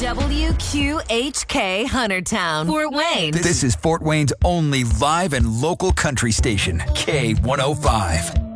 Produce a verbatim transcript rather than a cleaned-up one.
W Q H K Huntertown, Fort Wayne. This is Fort Wayne's only live and local country station, K one oh five.